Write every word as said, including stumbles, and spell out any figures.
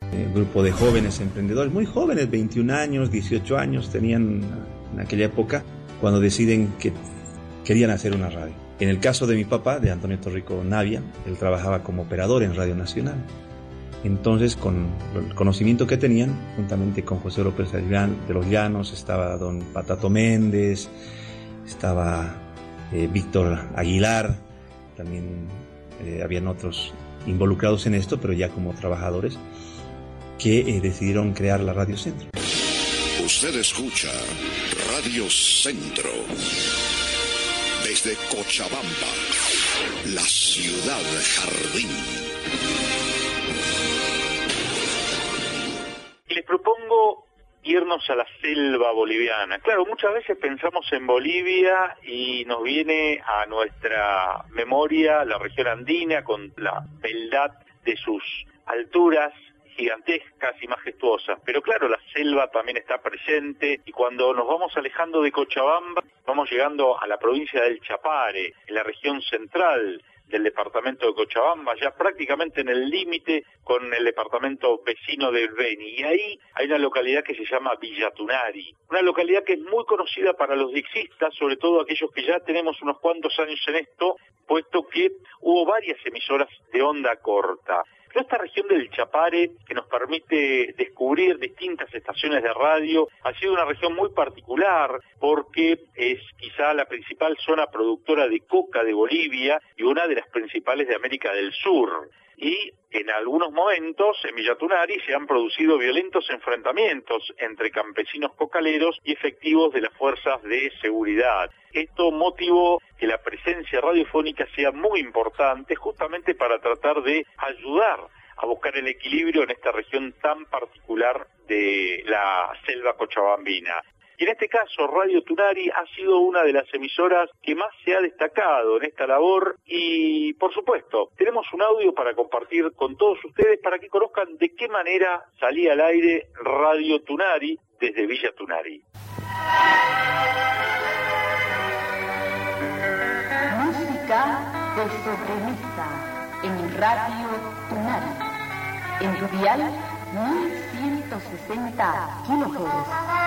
eh, grupo de jóvenes emprendedores, muy jóvenes, veintiún años, dieciocho años tenían en aquella época, cuando deciden que querían hacer una radio. En el caso de mi papá, de Antonio Torrico Navia, él trabajaba como operador en Radio Nacional. Entonces, con el conocimiento que tenían, juntamente con José López de los Llanos, estaba don Patato Méndez, estaba eh, Víctor Aguilar, también eh, habían otros involucrados en esto, pero ya como trabajadores, que eh, decidieron crear la Radio Centro. Usted escucha Radio Centro desde Cochabamba, la ciudad jardín. Les propongo irnos a la selva boliviana. Claro, muchas veces pensamos en Bolivia y nos viene a nuestra memoria la región andina con la beldad de sus alturas gigantescas y majestuosas, pero claro, la selva también está presente, y cuando nos vamos alejando de Cochabamba, vamos llegando a la provincia del Chapare, en la región central del departamento de Cochabamba, ya prácticamente en el límite con el departamento vecino de Beni, y ahí hay una localidad que se llama Villa Tunari, una localidad que es muy conocida para los dixistas, sobre todo aquellos que ya tenemos unos cuantos años en esto, puesto que hubo varias emisoras de onda corta. Pero esta región del Chapare, que nos permite descubrir distintas estaciones de radio, ha sido una región muy particular porque es quizá la principal zona productora de coca de Bolivia y una de las principales de América del Sur. Y en algunos momentos en Villa Tunari se han producido violentos enfrentamientos entre campesinos cocaleros y efectivos de las fuerzas de seguridad. Esto motivó que la presencia radiofónica sea muy importante, justamente para tratar de ayudar a buscar el equilibrio en esta región tan particular de la selva cochabambina. Y en este caso, Radio Tunari ha sido una de las emisoras que más se ha destacado en esta labor y, por supuesto, tenemos un audio para compartir con todos ustedes para que conozcan de qué manera salía al aire Radio Tunari desde Villa Tunari. Música de sobremesa en Radio Tunari, en tu dial mil ciento sesenta kilohertz.